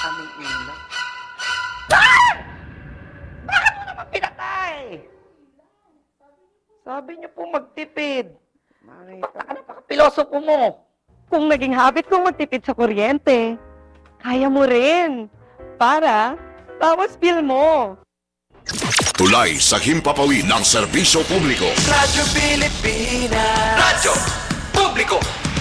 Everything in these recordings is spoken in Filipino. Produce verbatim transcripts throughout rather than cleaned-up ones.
aming ilaw. Ah! Bakit mo naman pinatay? Sabi niyo po magtipid. Bakla ka na, pakapilosopo mo. Kung naging habit kong magtipid sa kuryente, kaya mo rin. Para, bawas bill mo. Tulay sa himpapawid ng serbisyo publiko. Radyo Pilipinas. Radyo Publiko.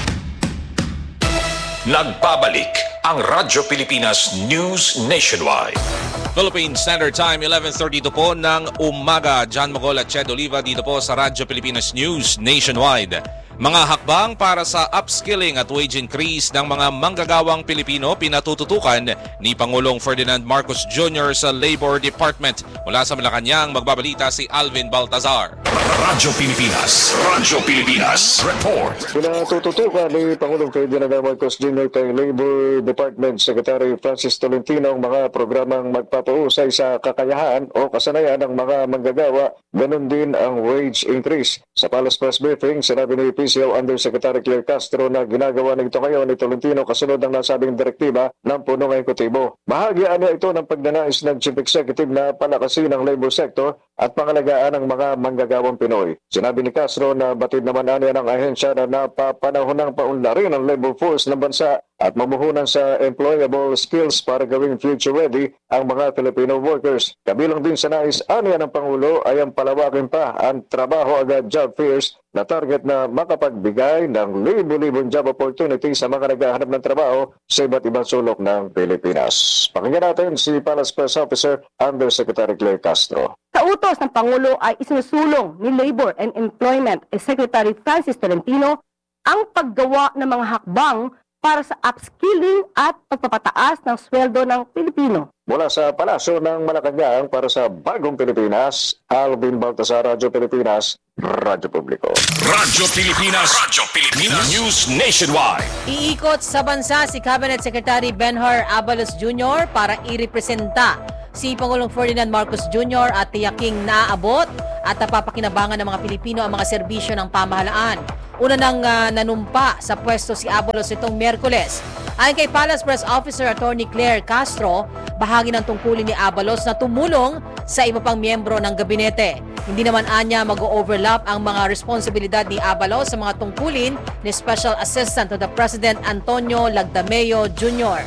Nagbabalik ang Radyo Pilipinas News Nationwide. Philippine Standard Time, eleven thirty-two po ng umaga. John Mogol at Ched Oliva dito po sa Radyo Pilipinas News Nationwide. Mga hakbang para sa upskilling at wage increase ng mga manggagawang Pilipino pinatututukan ni Pangulong Ferdinand Marcos Junior sa Labor Department. Mula sa Malacanang, magbabalita si Alvin Baltazar. Radyo Pilipinas. Radyo Pilipinas. Report. Pinatututukan ni Pangulong Ferdinand Marcos Junior kay Labor Department Secretary Francis Tolentino ang mga programang magpapausay sa kakayahan o kasanayan ng mga manggagawa. Ganon din ang wage increase. Sa Palace Press Briefing, sinabi ni P C O Undersecretary Claire Castro na ginagawa nito ngayon ni Tolentino kasunod ng nasabing direktiba ng punong ehekutibo. Bahagi niya ito ng pagnanais ng Chief Executive na palakasin ang labor sector at pangalagaan ng mga manggagawang Pinoy. Sinabi ni Castro na batid naman niya ng ahensya na napapanahon ng paunlarin ang labor force ng bansa at mamuhunan sa employable skills para gawing future-ready ang mga Filipino workers. Kabilang din sa nais aniya ng Pangulo ay ang palawakin pa ang trabaho agad job fairs na target na makapagbigay ng libo-libong job opportunity sa mga naghahanap ng trabaho sa iba't ibang sulok ng Pilipinas. Pakinggan natin si Palace Press Officer Undersecretary Claire Castro. Sa utos ng Pangulo ay isinusulong ni Labor and Employment Secretary Francis Tolentino ang paggawa ng mga hakbang para sa upskilling at pagpapataas ng sweldo ng Pilipino. Mula sa Palasyo ng Malacanang para sa Bagong Pilipinas, Alvin Baltazar, Radyo Pilipinas, Radyo Publiko. Radyo Pilipinas. Radyo Pilipinas News Nationwide. Iikot sa bansa si Cabinet Secretary Benhur Abalos Junior para irepresenta si Pangulong Ferdinand Marcos Junior at tiyaking naaabot at napapakinabangan ng mga Pilipino ang mga serbisyo ng pamahalaan. Una nang uh, nanumpa sa pwesto si Abalos itong Miyerkules. Ayon kay Palace Press Officer Attorney Claire Castro, bahagi ng tungkulin ni Abalos na tumulong sa iba pang miyembro ng gabinete. Hindi naman anya mag-overlap ang mga responsibilidad ni Abalos sa mga tungkulin ni Special Assistant to the President Antonio Lagdameo Junior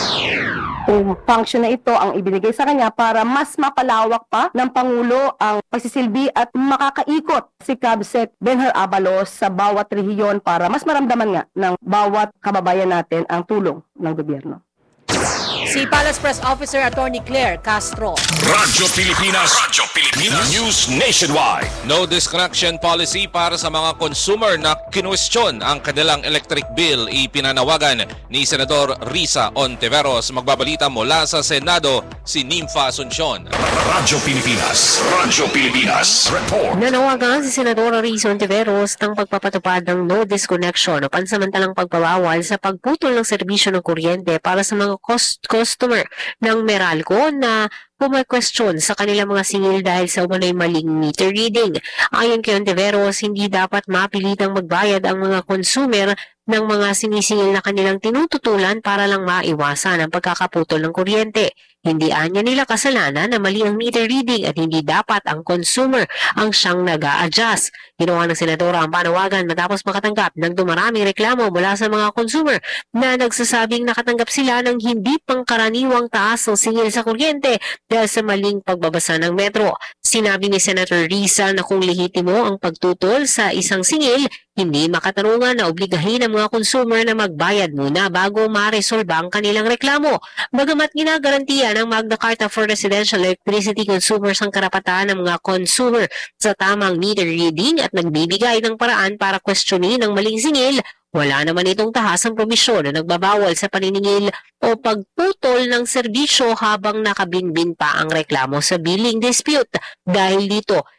Ang function na ito ang ibinigay sa kanya para mas mapalawak pa ng Pangulo ang pagsisilbi at makakaikot si Cabsec Benhur Abalos sa bawat rehiyon para mas maramdaman nga ng bawat kababayan natin ang tulong ng gobyerno. Si Palace Press Officer Attorney Claire Castro. Radyo Pilipinas. Radyo Pilipinas News Nationwide. No disconnection policy para sa mga consumer na kinwestiyon ang kanilang electric bill. Ipinanawagan ni Senador Risa Ontiveros. Magbabalita mula sa Senado si Nympha Asuncion. Radyo Pilipinas. Radyo Pilipinas. Report. Nanawagan si Senador Risa Ontiveros ng pagpapatupad ng no disconnection o pansamantalang pagbabawal sa pagputol ng serbisyo ng kuryente para sa mga cost customer ng Meralco na pumakwestiyon sa kanilang mga singil dahil sa umano'y maling meter reading. Ayon kay Ontiveros, hindi dapat mapilitang magbayad ang mga consumer ng mga sinisingil na kanilang tinututulan para lang maiwasan ang pagkakaputol ng kuryente. Hindi anya nila kasalanan na mali ang meter reading at hindi dapat ang consumer ang siyang nag-a-adjust. Ginawa ng senadora ang panawagan matapos makatanggap ng dumaraming reklamo mula sa mga consumer na nagsasabing nakatanggap sila ng hindi pangkaraniwang taas ng singil sa kuryente dahil sa maling pagbabasa ng metro. Sinabi ni Senator Risa na kung lehitimo ang pagtutol sa isang singil, hindi makatarungan na obligahin ang mga consumer na magbayad muna bago maresolba ang kanilang reklamo. Bagamat ginagarantiya ng Magna Carta for Residential Electricity Consumers ang karapatan ng mga consumer sa tamang meter reading at nagbibigay ng paraan para questionin ang maling singil, wala naman itong tahasang promisyon na nagbabawal sa paniningil o pagputol ng serbisyo habang nakabinbin pa ang reklamo sa billing dispute. Dahil dito,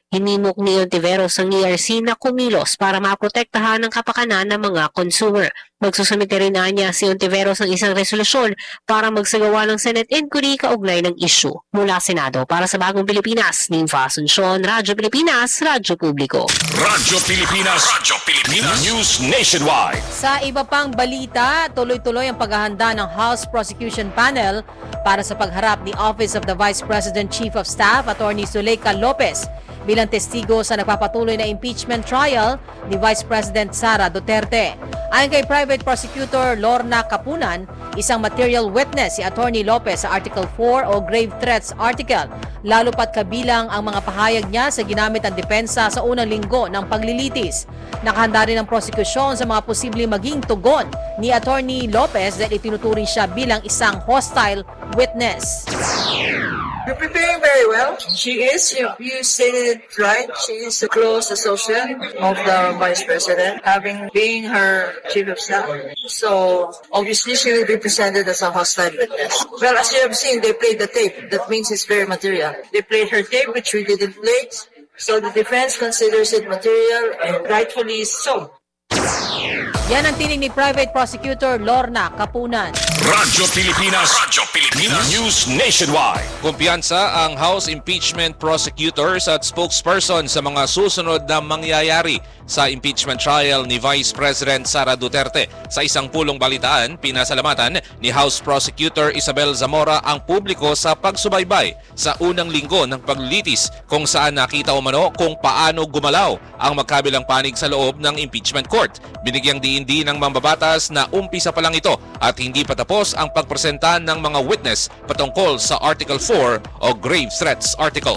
Hinimok ni Ontiveros ang E R C na kumilos para maprotektahan ang kapakanan ng mga consumer. Magsusumite rin na niya si Ontiveros ng isang resolusyon para magsagawa ng Senate inquiry kaugnay ng issue. Mula Senado, para sa Bagong Pilipinas, Ninfa Asuncion, Radyo Pilipinas, Radyo Publiko. Radyo Pilipinas, Radyo Pilipinas, News Nationwide. Sa iba pang balita, tuloy-tuloy ang paghahanda ng House Prosecution Panel para sa pagharap ni Office of the Vice President Chief of Staff, Attorney Zuleika Lopez, bilang testigo sa nagpapatuloy na impeachment trial ni Vice President Sara Duterte. Ayon kay Private Prosecutor Lorna Kapunan, isang material witness si Attorney Lopez sa Article four o Grave Threats Article, lalo pat kabilang ang mga pahayag niya sa ginamit ang depensa sa unang linggo ng paglilitis. Nakahanda rin ang prosekusyon sa mga posibleng maging tugon ni Attorney Lopez dahil itinuturing siya bilang isang hostile witness. You're preparing very well. She is, you, you stated it right, she is the close associate of the Vice President, having been her Chief of Staff. So, obviously, she will be presented as a hostile witness. Well, as you have seen, they played the tape. That means it's very material. They played her tape, which we didn't play. So, the defense considers it material, and rightfully so. Yan ang tinig ni Private Prosecutor Lorna Kapunan. Radyo Pilipinas, Radyo Pilipinas, News Nationwide. Kumpiyansa ang House Impeachment Prosecutors at spokesperson sa mga susunod na mangyayari sa impeachment trial ni Vice President Sara Duterte. Sa isang pulong balitaan, pinasalamatan ni House Prosecutor Isabel Zamora ang publiko sa pagsubaybay sa unang linggo ng paglilitis kung saan nakita umano kung paano gumalaw ang magkabilang panig sa loob ng impeachment court. Binigyang diin din ng mambabatas na umpisa pa lang ito at hindi pa tapos ang pagpresenta ng mga witness patungkol sa Article four o Grave Threats Article.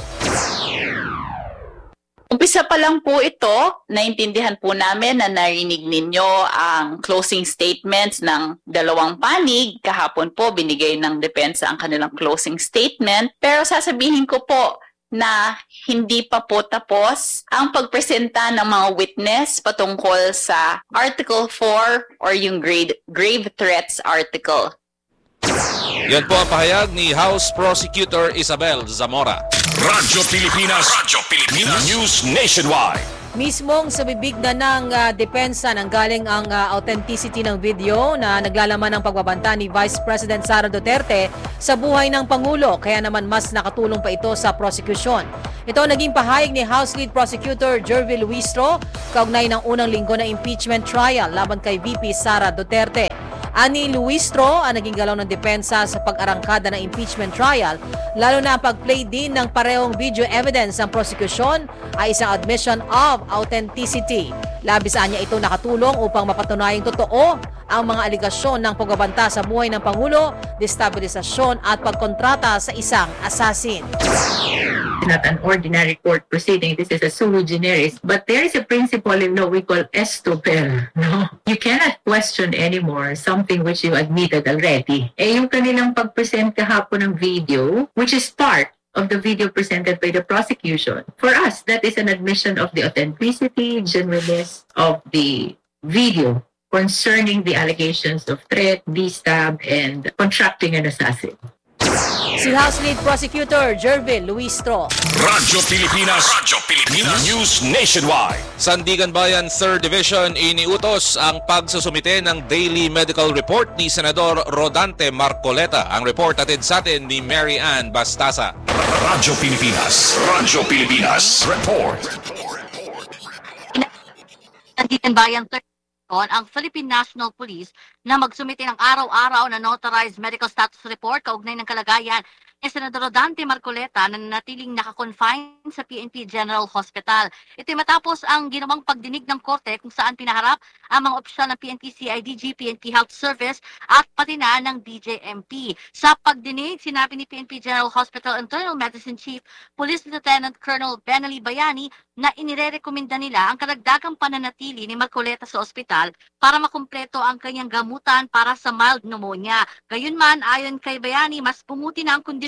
Umpisa pa lang po ito, naintindihan po namin na narinig ninyo ang closing statements ng dalawang panig. Kahapon po binigay ng depensa ang kanilang closing statement. Pero sasabihin ko po na hindi pa po tapos ang pagpresenta ng mga witness patungkol sa Article four or yung grave, grave Threats Article. Yan po ang pahayag ni House Prosecutor Isabel Zamora. Radyo Pilipinas, Radyo Pilipinas, News Nationwide. Mismong sa bibig na ng uh, depensa nang galing ang uh, authenticity ng video na naglalaman ng pagbabanta ni Vice President Sara Duterte sa buhay ng Pangulo, kaya naman mas nakatulong pa ito sa prosecution. Ito ang naging pahayag ni House Lead Prosecutor Jervil Luistro kaugnay ng unang linggo na impeachment trial laban kay V P Sara Duterte. Ani Luistro ang naging galaw ng depensa sa pag-arangkada ng impeachment trial, lalo na ang pag-play din ng parehong video evidence ng prosecution ay isang admission of authenticity. Labis niya ito nakatulong upang mapatunayang totoo ang mga aligasyon ng pagbabanta sa buhay ng Pangulo, destabilisasyon at pagkontrata sa isang assassin. Not an ordinary court proceeding. This is a sui generis. But there is a principle in law we call estoper. No? You cannot question anymore something which you admitted already. Eh yung kanilang pag-present kahapon ng video, which is part of the video presented by the prosecution, for us, that is an admission of the authenticity, genuineness of the video concerning the allegations of threat, de-stab, and contracting an assassin. Si House Lead Prosecutor Jervil Luistro. Radyo Pilipinas, Radyo Pilipinas, News Nationwide. Sandigan Bayan third Division iniutos ang pagsusumite ng daily medical report ni Senador Rodante Marcoleta. Ang report atid sa atin ni Mary Ann Bastasa. Radyo Pilipinas, Radyo Pilipinas, Report. Sandigan Bayan third ang Philippine National Police na magsumite ng araw-araw na notarized medical status report kaugnay ng kalagayan ni Senador Rodante Marcoleta na natiling nakakonfine sa P N P General Hospital. Ito'y matapos ang ginawang pagdinig ng korte kung saan pinaharap ang mga opisyal ng P N P C I D G, P N P Health Service at pati na ng D J M P. Sa pagdinig, sinabi ni P N P General Hospital Internal Medicine Chief Police Lieutenant Colonel Benelli Bayani na inirerekomenda nila ang karagdagang pananatili ni Marcoleta sa ospital para makumpleto ang kanyang gamutan para sa mild pneumonia. Gayunman, ayon kay Bayani, mas pumuti na ang kondisyon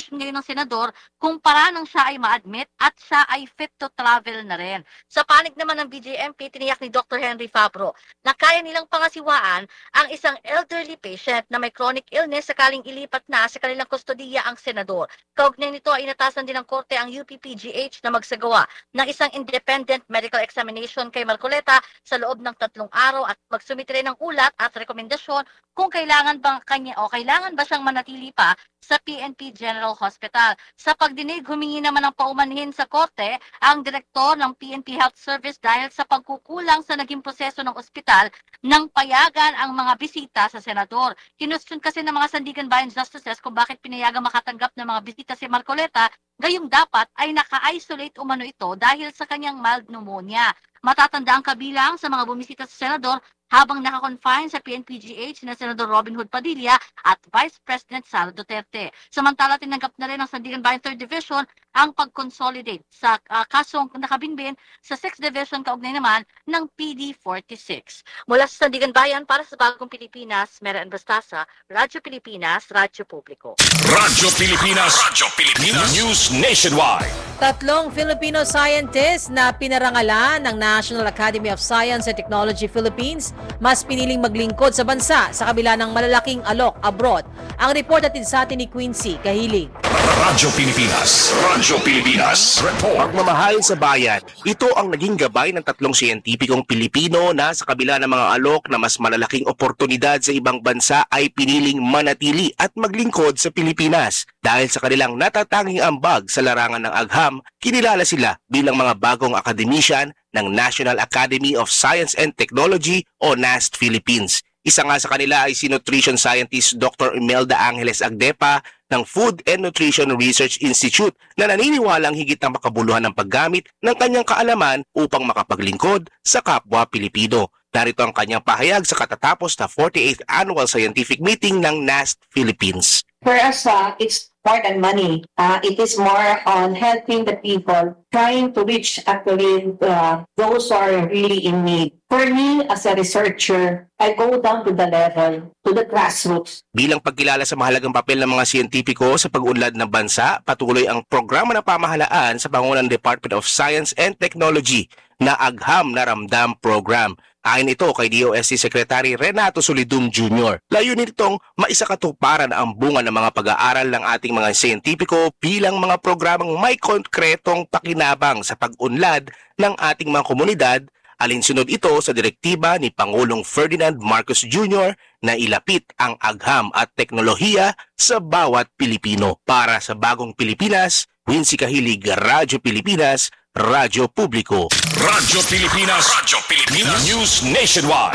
desisyon ngayon ng senador kung para nang siya ay ma-admit at siya ay fit to travel na rin. Sa panig naman ng B J M P, tiniyak ni Doctor Henry Fabro na kaya nilang pangasiwaan ang isang elderly patient na may chronic illness sakaling ilipat na sa kanilang kustodiya ang senador. Kaugnay nito ay inatasan din ng korte ang U P P G H na magsagawa ng isang independent medical examination kay Marcoleta sa loob ng tatlong araw at magsumite rin ng ulat at rekomendasyon kung kailangan bang kanya o kailangan ba siyang manatili pa sa P N P General Hospital. Sa pagdinig, humingi naman ng paumanhin sa korte ang direktor ng P N P Health Service dahil sa pagkukulang sa naging proseso ng ospital nang payagan ang mga bisita sa senador. Kinustyon kasi ng mga Sandigan Bayan Justices kung bakit pinayagan makatanggap ng mga bisita si Marcoleta, gayong dapat ay naka-isolate umano ito dahil sa kanyang mild pneumonia. Matatanda ang kabilang sa mga bumisita sa senador habang nakakonfine sa P N P G H na Senador Robin Hood Padilla at Vice President Sara Duterte. Samantala, tinanggap na rin ng Sandigan Bayan third Division ang pag-consolidate sa uh, kasong nakabinbin sa sixth Division kaugnay naman ng P D forty-six. Mula sa Sandigan Bayan para sa Bagong Pilipinas, Mera Anbastasa, Radyo Pilipinas, Radyo Publiko. Radyo Pilipinas, Radyo Pilipinas, News Nationwide. Tatlong Filipino scientists na pinarangalan ng National Academy of Science and Technology Philippines mas piniling maglingkod sa bansa sa kabila ng malalaking alok abroad. Ang report natin sa atin ni Quincy Kahiling. Radyo Pilipinas, Radyo Pilipinas, report. Pagmamahal sa bayan, ito ang naging gabay ng tatlong siyentipikong Pilipino na sa kabila ng mga alok na mas malalaking oportunidad sa ibang bansa ay piniling manatili at maglingkod sa Pilipinas. Dahil sa kanilang natatanging ambag sa larangan ng agham, kinilala sila bilang mga bagong akademisyan ng National Academy of Science and Technology o NAST Philippines. Isa nga sa kanila ay si nutrition scientist Doctor Imelda Angeles Agdepa ng Food and Nutrition Research Institute na naniniwalang higit na makabuluhan ng paggamit ng kanyang kaalaman upang makapaglingkod sa kapwa Pilipino. Narito ang kanyang pahayag sa katatapos na forty-eighth Annual Scientific Meeting ng NAST Philippines. For us, uh, it's more than money. Uh, it is more on helping the people, trying to reach actually uh, those who are really in need. For me, as a researcher, I go down to the level, to the grassroots. Bilang pagkilala sa mahalagang papel ng mga siyentipiko sa pag-unlad ng bansa, patuloy ang programa ng pamahalaan sa pangunang Department of Science and Technology na Agham na Ramdam Program. Ayon ito kay D O S T Secretary Renato Solidum Junior Layunin itong maisakatuparan ang bunga ng mga pag-aaral ng ating mga siyentipiko bilang mga programang may konkretong pakinabang sa pag-unlad ng ating mga komunidad. Alinsunod ito sa direktiba ni Pangulong Ferdinand Marcos Junior na ilapit ang agham at teknolohiya sa bawat Pilipino. Para sa Bagong Pilipinas, Quincy Kahilig, Radyo Pilipinas, Radyo Publiko. Radyo Pilipinas, Radyo Pilipinas, News Nationwide.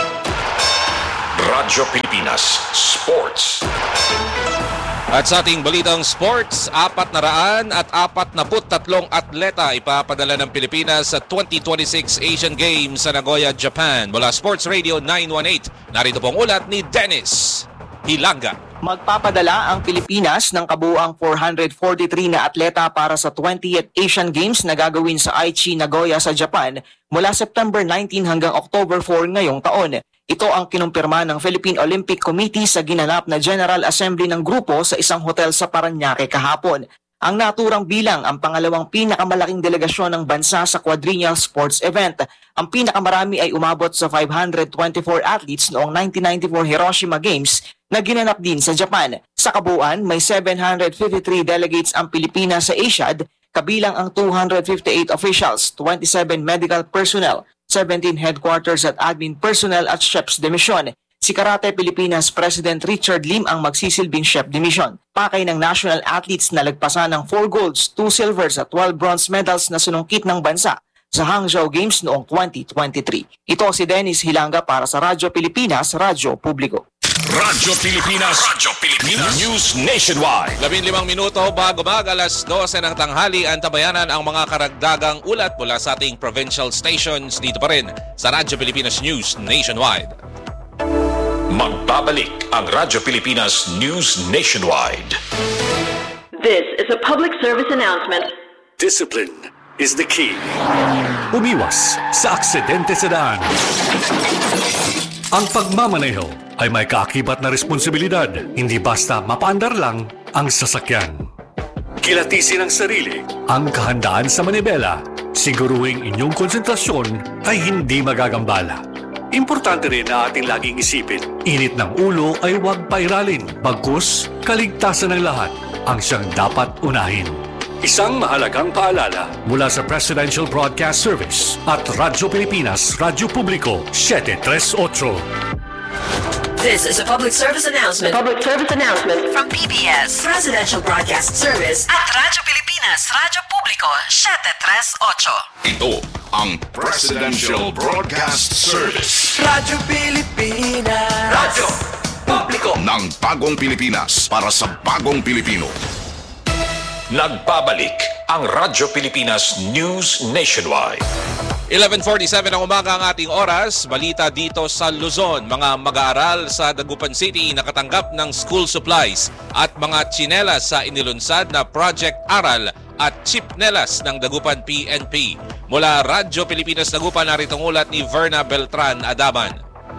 Radyo Pilipinas, Sports. At sa ating balitang sports, apat na raan at apat na put tatlong atleta ipapadala ng Pilipinas sa twenty twenty-six Asian Games sa Nagoya, Japan. Mula Sports Radio nine one eight, narito pong ulat ni Dennis Hilanga. Magpapadala ang Pilipinas ng kabuuang four hundred forty-three na atleta para sa twentieth Asian Games na gagawin sa Aichi, Nagoya sa Japan mula September nineteen hanggang October four ngayong taon. Ito ang kinumpirma ng Philippine Olympic Committee sa ginanap na General Assembly ng grupo sa isang hotel sa Parañaque kahapon. Ang naturang bilang ang pangalawang pinakamalaking delegasyon ng bansa sa quadrennial sports event. Ang pinakamarami ay umabot sa five hundred twenty-four athletes noong nineteen ninety-four Hiroshima Games na ginanap din sa Japan. Sa kabuuan, may seven hundred fifty-three delegates ang Pilipinas sa Asiad, kabilang ang two hundred fifty-eight officials, twenty-seven medical personnel, seventeen headquarters at admin personnel at chefs de mission. Si Karate Pilipinas President Richard Lim ang magsisilbing chef de mission. Pakay ng national athletes na lagpasan ng four golds, two silvers at twelve bronze medals na sinungkit ng bansa sa Hangzhou Games noong twenty twenty-three. Ito si Dennis Hilanga para sa Radyo Pilipinas, Radyo Publiko. Radyo Pilipinas, Radyo Pilipinas, News Nationwide. Labing limang minuto bago mag alas dose ng tanghali, antabayanan ang mga karagdagang ulat mula sa ating provincial stations dito pa rin sa Radyo Pilipinas News Nationwide. Magbabalik ang Radyo Pilipinas News Nationwide. This is a public service announcement. Discipline is the key. Umiwas sa aksidente sa daan. Ang pagmamaneho ay may kaakibat na responsibilidad, hindi basta mapaandar lang ang sasakyan. kilatisin ang sarili. Ang kahandaan sa manibela, siguruhing inyong konsentrasyon ay hindi magagambala. Importante rin na ating laging isipin, init ng ulo ay huwag pairalin, bagkus kaligtasan ng lahat ang siyang dapat unahin. Isang mahalagang paalala mula sa Presidential Broadcast Service at Radyo Pilipinas, Radyo Publiko, seven three eight. This is a public service announcement. Public service announcement from P B S Presidential Broadcast Service at Radyo Pilipinas, Radyo Publiko, seven three eight. Ito ang Presidential Broadcast Service. Radyo Pilipinas. Radyo Publiko ng bagong Pilipinas para sa bagong Pilipino. Nagbabalik ang Radyo Pilipinas News Nationwide. eleven forty-seven ang umaga ang ating oras. Balita dito sa Luzon. Mga mag-aaral sa Dagupan City nakatanggap ng school supplies at mga tsinelas sa inilunsad na Project Aral at Chipnelas ng Dagupan P N P. Mula Radyo Pilipinas Dagupan, narito ang ulat ni Verna Beltran Adaman.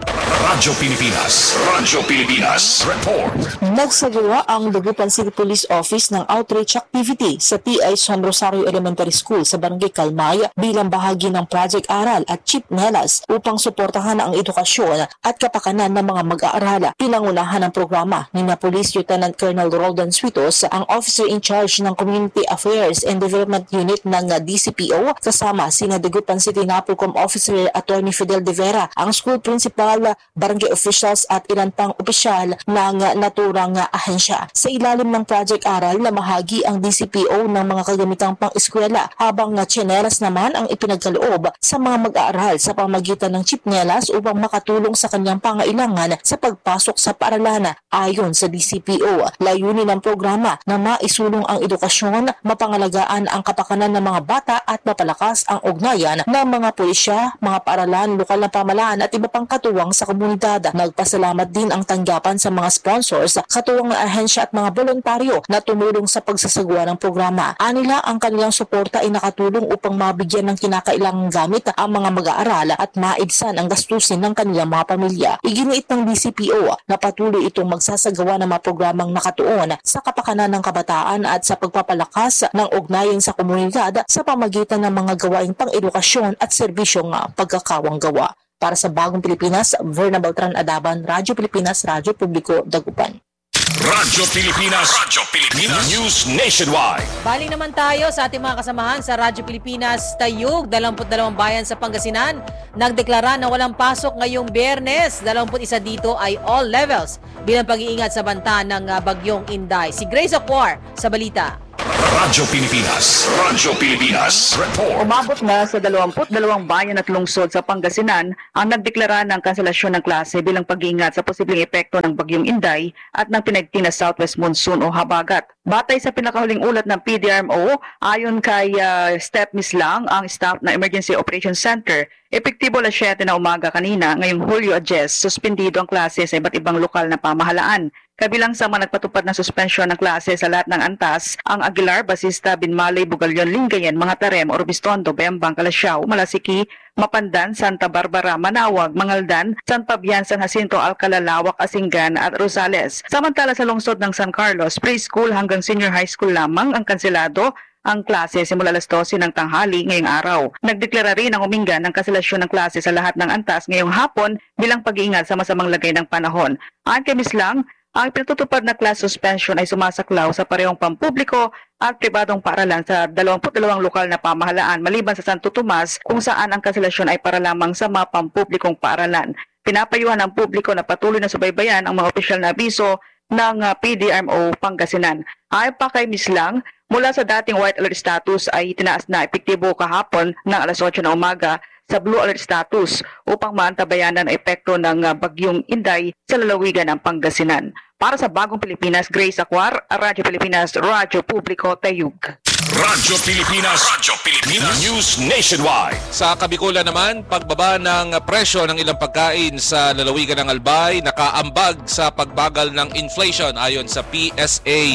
Radyo Pilipinas, Radyo Pilipinas Report. Nagsagawa ang Dagupan City Police Office ng outreach activity sa T I San Rosario Elementary School sa Barangay Calmay bilang bahagi ng Project Aral at Chipnelas upang suportahan ang edukasyon at kapakanan ng mga mag-aaral. Pinangunahan ng programa ni na Police Lieutenant Colonel Roldan Suitos, ang officer in charge ng Community Affairs and Development Unit ng D C P O, kasama sina Dagupan City Napolcom Officer Attorney Fidel De Vera, ang school principal, barangay officials at ilan pang opisyal ng naturang ahensya. Sa ilalim ng Project Aral, namahagi ang D C P O ng mga kagamitang pang-eskwela, habang tsinelas naman ang ipinagkaloob sa mga mag-aaral sa pamagitan ng chipnelas upang makatulong sa kanyang pangailangan sa pagpasok sa paaralan. Ayon sa D C P O, layunin ng programa na maisulong ang edukasyon, mapangalagaan ang kapakanan ng mga bata at mapalakas ang ugnayan ng mga pulisya, mga paaralan, lokal na pamahalaan at iba pang katuwang sa komunidad. Nagpasalamat din ang tanggapan sa mga sponsors, katuwang ng ahensya at mga voluntaryo na tumulong sa pagsasagawa ng programa. Anila, ang kanilang suporta ay nakatulong upang mabigyan ng kinakailangang gamit ang mga mag-aaral at maibsan ang gastusin ng kanilang mga pamilya. Iginiit ng D C P O na patuloy itong magsasagawa ng mga programang nakatuon sa kapakanan ng kabataan at sa pagpapalakas ng ugnayan sa komunidad sa pamagitan ng mga gawaing pang-edukasyon at serbisyong pagkakawang gawa. Para sa Bagong Pilipinas, Verna Beltran Adaban, Radyo Pilipinas, Radyo Publiko, Dagupan. Radyo Pilipinas, Radyo Pilipinas News Nationwide. Balik naman tayo sa ating mga kasamahan sa Radyo Pilipinas Tayug. dalawampu't dalawang bayan sa Pangasinan nagdeklara na walang pasok ngayong Biyernes. dalawampu't isa dito ay all levels bilang pag-iingat sa banta ng Bagyong Inday. Si Grace Acquar sa balita. Radyo Pilipinas, Radyo Pilipinas Report. Umabot na sa dalawampu't dalawang bayan at lungsod sa Pangasinan ang nagdeklara ng kanselasyon ng klase bilang pag-iingat sa posibleng epekto ng Bagyong Inday at ng pinagting na Southwest Monsoon o Habagat. Batay sa pinakahuling ulat ng P D R M O, ayon kay uh, Step Mislang, ang staff ng Emergency Operations Center, epektibo alas siyete na umaga kanina, ngayong Hulyo Adjes, suspendido ang klase sa iba't ibang lokal na pamahalaan. Kabilang sa mga nagpatupad ng suspensyon ng klase sa lahat ng antas, ang Aguilar, Basista, Binmalay, Bugalyon, Lingayen, Mga Tarem, Orbistondo, Bembang, Calasiao, Malasiki, Mapandan, Santa Barbara, Manawag, Mangaldan, San Fabian, San Jacinto, Alcala, Lawak, Asingan at Rosales. Samantala sa lungsod ng San Carlos, preschool hanggang senior high school lamang ang kanselado ang klase simula alas dose ng tanghali ngayong araw. Nagdeklara rin ang Umingan ng kanselasyon ng klase sa lahat ng antas ngayong hapon bilang pag-iingat sa masamang lagay ng panahon. Ayon kay Miz Lang, ang pinatutupad na class suspension ay sumasaklaw sa parehong pampubliko at pribadong paaralan sa dalawampu't dalawang lokal na pamahalaan maliban sa Santo Tomas, kung saan ang kanselasyon ay para lamang sa mga pampublikong paaralan. Pinapayuhan ng publiko na patuloy na subaybayan ang mga opisyal na abiso ng P D R M O Pangasinan. Ayon pa kay Miz Lang, mula sa dating white alert status ay tinaas na epektibo kahapon ng alas otso na umaga sa blue alert status upang maantabayanan ang epekto ng Bagyong Inday sa lalawigan ng Pangasinan. Para sa Bagong Pilipinas, Grace Acquar, Radyo Pilipinas, Radyo Publiko, Tayug. Radyo Pilipinas, Radyo Pilipinas News Nationwide. Sa Kabikulan naman, pagbaba ng presyo ng ilang pagkain sa lalawigan ng Albay nakaambag sa pagbagal ng inflation ayon sa P S A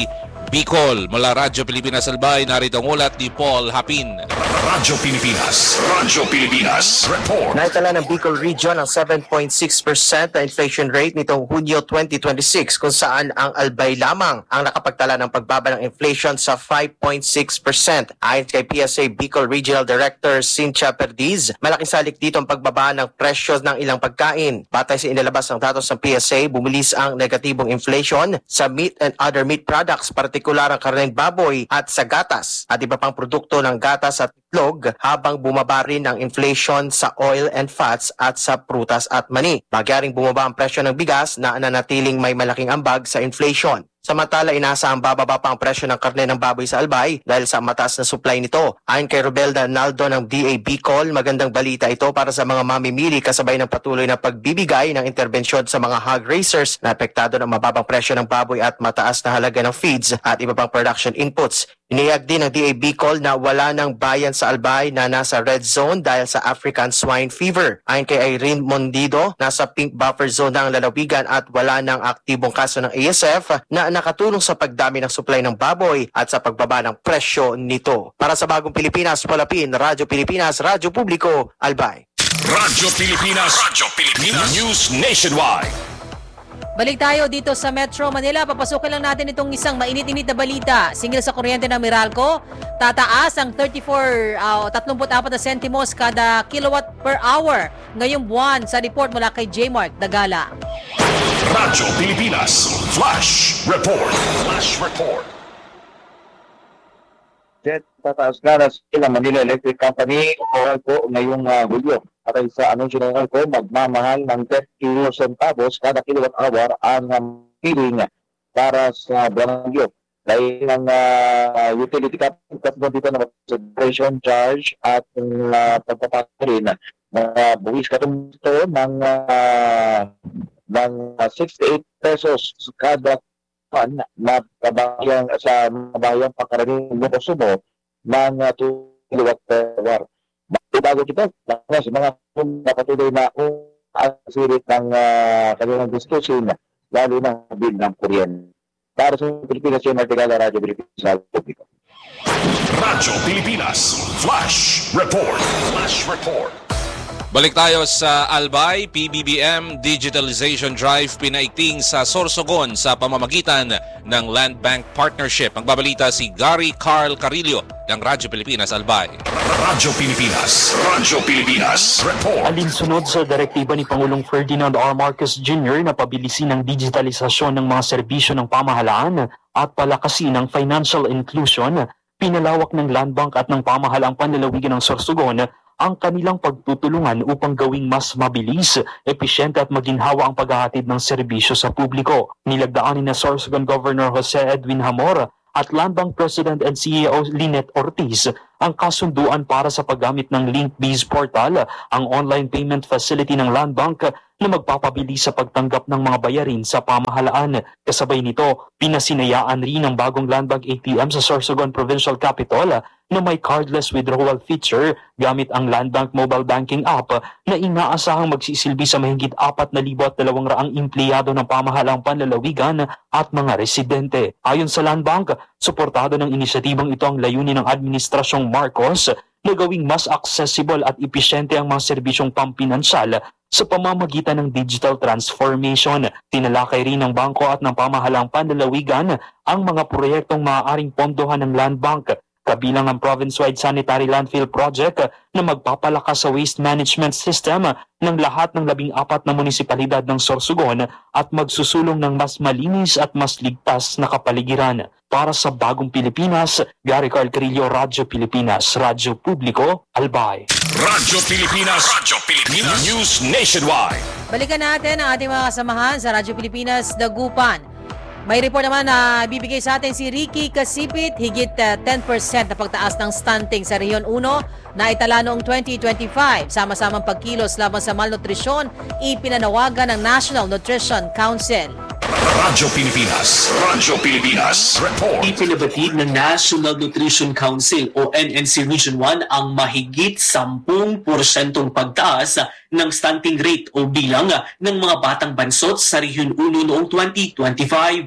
Bicol. Mula Radyo Pilipinas Albay, narito ang ulat ni Paul Hapin. Radyo Pilipinas, Radyo Pilipinas, report. Naitala ng Bicol Region ang seven point six percent na inflation rate nitong Hunyo twenty twenty-six, kung saan ang Albay lamang ang nakapagtala ng pagbaba ng inflation sa five point six percent. Ayon kay P S A Bicol Regional Director Cynthia Perdiz, malaking salik dito ang pagbaba ng presyo ng ilang pagkain. Batay sa inilabas ng datos ng P S A, bumilis ang negatibong inflation sa meat and other meat products, partikular ang karneng baboy at sa gatas at iba pang produkto ng gatas at itlog, habang bumaba rin ang inflation sa oil and fats at sa prutas at mani. Magyaring bumaba ang presyo ng bigas na nanatiling may malaking ambag sa inflation. Samantala, inaasahang bababa pa ang presyo ng karne ng baboy sa Albay dahil sa mataas na supply nito. Ayon kay Robelda Naldo ng D A Bicol, magandang balita ito para sa mga mamimili kasabay ng patuloy na pagbibigay ng interbensyon sa mga hog raisers na apektado ng mababang presyo ng baboy at mataas na halaga ng feeds at iba pang production inputs. Iniyag din ng D A Bicol na wala ng bayan sa Albay na nasa red zone dahil sa African swine fever. Ayon kay Irene Mondido, nasa pink buffer zone na ang lalawigan at wala ng aktibong kaso ng A S F na nakatulong sa pagdami ng supply ng baboy at sa pagbaba ng presyo nito. Para sa Bagong Pilipinas, Palapin, Radyo Pilipinas, Radyo Publiko, Albay. Radyo Pilipinas, Radyo Pilipinas, News Nationwide. Balik tayo dito sa Metro Manila. Papasukin lang natin itong isang mainit-init na balita. Singil sa kuryente ng Meralco, tataas ang thirty-four, uh, thirty-four na sentimos kada kilowatt per hour ngayong buwan, sa report mula kay J. Mark Dagala. Radyo Pilipinas, Flash Report. Flash Report. Jet, tataas na na sila Manila Electric Company o Meralco ngayong uh, Hulyo. At ay sa anunsyo ng Meralco, magmamahal ng ten centavos kada kilowatt hour ang um, billing para sa Barangyo. Dahil ng uh, utility company, katulad dito na consideration charge at ng uh, pagpapakita rin na uh, buwis katulad dito ng, uh, ng uh, sixty-eight pesos kada pan na kabayang sa kabayang pangkaraniwang konsumo ng uh, two kilowatt per hour. Bago ito, sa mga napatuloy na asirit ng uh, kanilang diskusyon, lalo na bill ng kuryente. Para sa Pilipinas, yung Martigala, Radyo Pilipinas, Radyo Publiko. Radyo Pilipinas, Flash Report. Flash Report. Balik tayo sa Albay. P B B M Digitalization Drive pinaigting sa Sorsogon sa pamamagitan ng Land Bank Partnership. Ang babalita si Gary Carl Carillo ng Radyo Pilipinas Albay. Radyo Pilipinas, Radyo Pilipinas, report. Alinsunod sa direktiba ni Pangulong Ferdinand R. Marcos Junior na pabilisin ang digitalisasyon ng mga serbisyo ng pamahalaan at palakasin ang financial inclusion, pinalawak ng Land Bank at ng pamahalaang panlalawigan ng Sorsogon ang kanilang pagtutulungan upang gawing mas mabilis, episyente at maginhawa ang paghahatid ng serbisyo sa publiko. Nilagdaan ni na Sorsogon Governor Jose Edwin Hamor at Land Bank President and C E O Lynette Ortiz ang kasunduan para sa paggamit ng LinkBiz Portal, ang online payment facility ng Land Bank na magpapabilis sa pagtanggap ng mga bayarin sa pamahalaan. Kasabay nito, pinasinayaan rin ang bagong Land Bank A T M sa Sorsogon Provincial Capital na may cardless withdrawal feature gamit ang Land Bank mobile banking app na inaasahang magsisilbi sa mahigit apat na libo at dalawang raang empleyado ng pamahalaang panlalawigan at mga residente. Ayon sa Land Bank, suportado ng inisyatibang ito ang layunin ng Administrasyong Marcos na gawing mas accessible at episyente ang mga serbisyong pampinansyal sa pamamagitan ng digital transformation. Tinalakay rin ng bangko at ng pamahalaang panlalawigan ang mga proyektong maaaring pondohan ng Land Bank, kabilang ang province-wide sanitary landfill project na magpapalakas sa waste management system ng lahat ng labing apat na munisipalidad ng Sorsogon at magsusulong ng mas malinis at mas ligtas na kapaligiran. Para sa Bagong Pilipinas, Gary Carl Carillo, Radyo Pilipinas, Radyo Publiko, Albay. Radyo Pilipinas, Radyo Pilipinas, News Nationwide. Balikan natin ang ating mga kasamahan sa Radyo Pilipinas, Dagupan. May report naman na bibigay sa atin si Ricky Kasipit, higit uh, ten percent na pagtaas ng stunting sa Rehiyon one na itala noong twenty twenty-five. Sama-samang pagkilos laban sa malnutrisyon, ipinanawagan ng National Nutrition Council. Radyo Pilipinas, Radyo Pilipinas, report. Ipinabatid ng National Nutrition Council o N N C Region one ang mahigit ten porsyentong pagtaas ng stunting rate o bilang ng mga batang bansot sa Rehiyon one noong twenty twenty-five.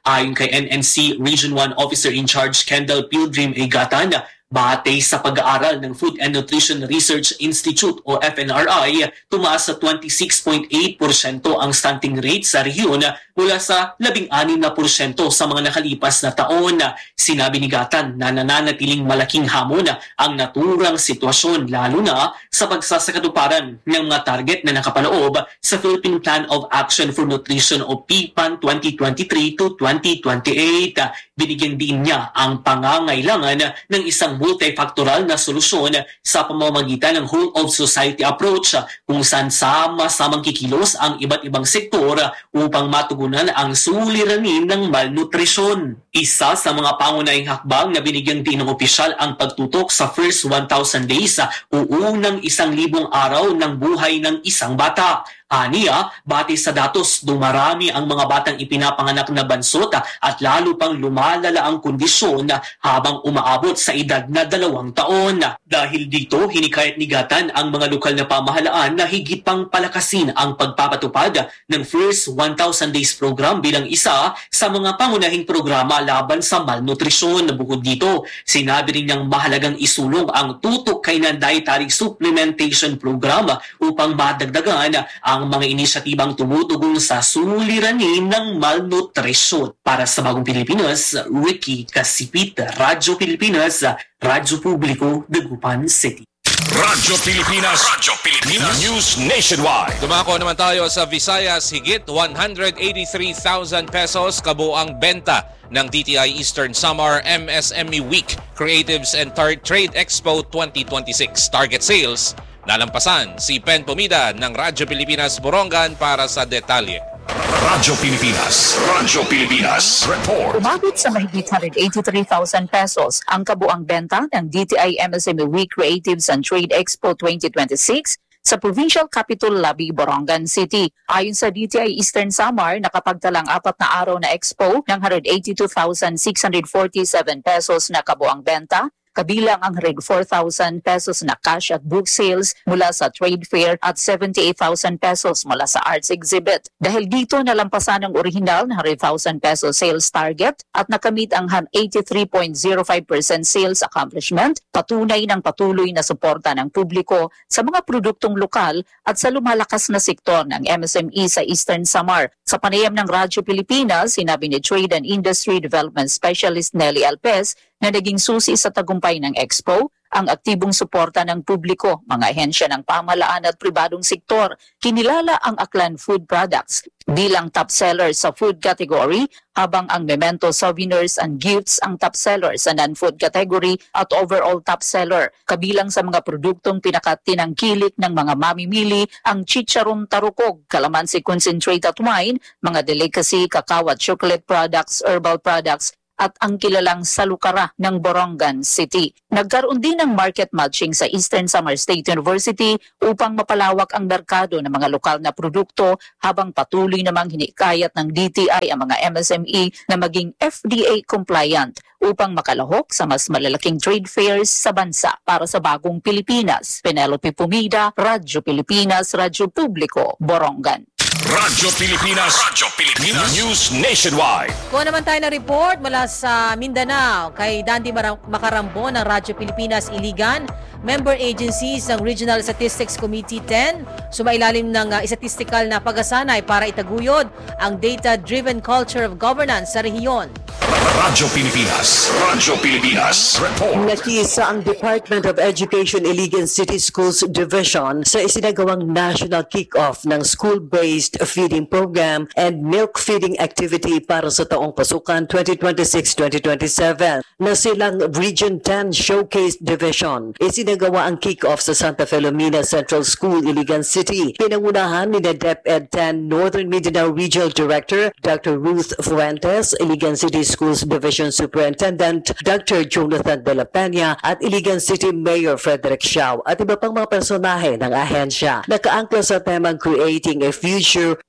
Ayon kay N N C Region one Officer in Charge Kendall Pilgrim Egatan, batay sa pag-aaral ng Food and Nutrition Research Institute o F N R I, tumaas sa twenty-six point eight percent ang stunting rate sa rehiyon mula sa labing anim na porsyento sa mga nakalipas na taon. Sinabi ni Gatan na nananatiling malaking hamon ang naturang sitwasyon, lalo na sa pagsasakatuparan ng mga target na nakapaloob sa Philippine Plan of Action for Nutrition o P P A N twenty twenty-three to twenty twenty-eight. Binigyan din niya ang pangangailangan ng isang multifactorial na solusyon sa pamamagitan ng whole of society approach kung saan sama-samang kikilos ang iba't ibang sektor upang matugunan ang suliranin ng malnutrisyon. Isa sa mga pangunahing hakbang na binigyan din ng opisyal ang pagtutok sa first one thousand days o unang isang libong araw ng buhay ng isang bata. Aniya, batay sa datos, dumarami ang mga batang ipinapanganak na bansot at lalo pang lumalala ang kondisyon habang umaabot sa edad na dalawang taon. Dahil dito, hinikayat ni Gatan ang mga lokal na pamahalaan na higit pang palakasin ang pagpapatupad ng First one thousand Days Program bilang isa sa mga pangunahing programa laban sa malnutrisyon. Bukod dito, sinabi rin niyang mahalagang isulong ang tutok kay ng Dietary Supplementation Program upang madagdagan ang mga inisyatibang tumutugon sa suliranin ng malnutrisyon. Para sa Bagong Pilipinas, Ricky Kasipit, Radyo Pilipinas, Radyo Publiko, Dagupan City. Radyo Pilipinas, Radyo Pilipinas News Nationwide. Dumako naman tayo sa Visayas, higit one hundred eighty-three thousand pesos kabuang benta ng D T I Eastern Samar M S M E Week Creatives and Trade Expo twenty twenty-six. Target sales nalampasan. Si Pen Pomida ng Radyo Pilipinas Borongan para sa detalye. Radyo Pilipinas, Radyo Pilipinas Report. Umabot sa mahigit one hundred eighty-three thousand pesos ang kabuang benta ng D T I M S M E Week Creatives and Trade Expo twenty twenty-six sa Provincial Capital Labi, Borongan City. Ayon sa D T I Eastern Samar, nakapagtalang apat na araw na expo ng one hundred eighty-two thousand six hundred forty-seven pesos na kabuang benta, kabilang ang one hundred four thousand pesos na cash at book sales mula sa trade fair at seventy-eight thousand pesos mula sa arts exhibit. Dahil dito nalampasan ang original na one hundred thousand pesos sales target at nakamit ang eighty-three point zero five percent sales accomplishment, patunay ng patuloy na suporta ng publiko sa mga produktong lokal at sa lumalakas na sektor ng M S M E sa Eastern Samar. Sa panayam ng Radyo Pilipinas, sinabi ni Trade and Industry Development Specialist Nelly Alpez na naging susi sa tagumpay ng Expo ang aktibong suporta ng publiko, mga ahensya ng pamahalaan at pribadong sektor. Kinilala ang Aklan Food Products bilang top seller sa food category, habang ang Memento Souvenirs and Gifts ang top seller sa non-food category at overall top seller. Kabilang sa mga produktong pinakatinangkilik ng mga mamimili ang chicharon tarukog, calamansi concentrate at wine, mga delicacy, cacao at chocolate products, herbal products, at ang kilalang salukara ng Borongan City. Nagkaroon din ng market matching sa Eastern Samar State University upang mapalawak ang merkado ng mga lokal na produkto, habang patuloy namang hinikayat ng D T I ang mga M S M E na maging F D A compliant upang makalahok sa mas malalaking trade fairs sa bansa. Para sa Bagong Pilipinas, Penelope Pumida, Radyo Pilipinas, Radyo Publiko, Borongan. Radyo Pilipinas, Radyo Pilipinas News Nationwide. Kuha naman tayo na report mula sa Mindanao kay Dandy Macarambo ng Radyo Pilipinas Iligan. Member agencies ng Regional Statistics Committee ten sumailalim ng uh, statistical na pag-asanay para itaguyod ang data-driven culture of governance sa rehiyon. Radyo Pilipinas, Radyo Pilipinas Report. Nakisa ang Department of Education Iligan City Schools Division sa isinagawang national kick-off ng school-based feeding program and milk feeding activity para sa taong pasukan twenty twenty-six twenty twenty-seven na silang Region ten Showcase Division. Isinagawa ang kick-off sa Santa Filomena Central School, Iligan City. Pinangunahan ni DepEd ten Northern Mindanao Regional Director Doctor Ruth Fuentes, Iligan City Schools Division Superintendent Doctor Jonathan De La Peña at Iligan City Mayor Frederick Xiao at iba pang mga personahe ng ahensya. Nakaangkla sa temang Creating a Future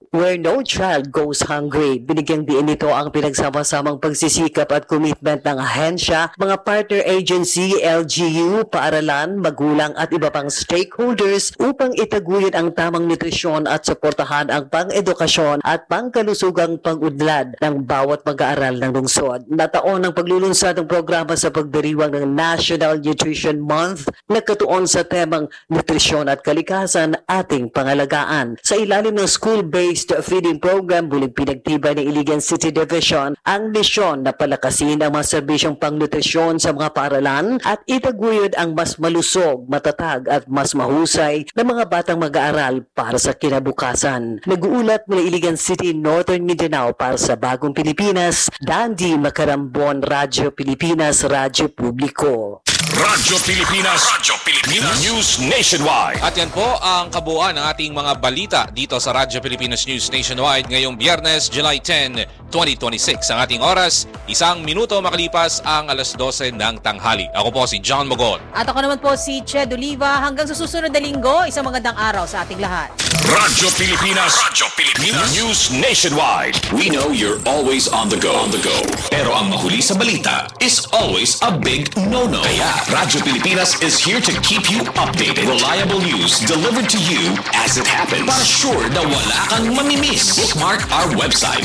Where no child goes hungry. Binigyang diin nito ang pinagsama-samang pagsisikap at commitment ng ahensya, mga partner agency, L G U, paaralan, magulang at iba pang stakeholders upang itaguyod ang tamang nutrisyon at suportahan ang pang-edukasyon at pangkalusugang pag-udlad ng bawat mag-aaral ng lungsod. Nataon ang paglulunsad ng programa sa pagdiriwang ng National Nutrition Month na katuon sa temang nutrisyon at kalikasan ating pangalagaan. Sa ilalim ng school-based feeding program, muling pinagtibay ng Iligan City Division ang misyon na palakasin ang mga serbisyong pangnutrisyon sa mga paaralan at itaguyod ang mas malusog, matatag at mas mahusay na mga batang mag-aaral para sa kinabukasan. Nag-uulat mula Iligan City, Northern Mindanao para sa Bagong Pilipinas, Dandy Macarambon, Radyo Pilipinas, Radyo Publiko. Radyo Pilipinas, Radyo Pilipinas News Nationwide. At yan po ang kabuuan ng ating mga balita dito sa Radyo Pilipinas News Nationwide ngayong Biyernes, July tenth, twenty twenty-six. Ang ating oras, isang minuto makalipas ang alas dose ng tanghali. Ako po si John Mogon. At ako naman po si Ched Oliva. Hanggang sa susunod na linggo, isang magandang araw sa ating lahat. Radyo Pilipinas, Radyo Pilipinas News Nationwide. We know you're always on the go, on the go. Pero ang mahuli sa balita is always a big no-no. Kaya Radyo Pilipinas is here to keep you updated. Reliable news delivered to you as it happens. Para sure na wala kang mamimiss. Bookmark our website,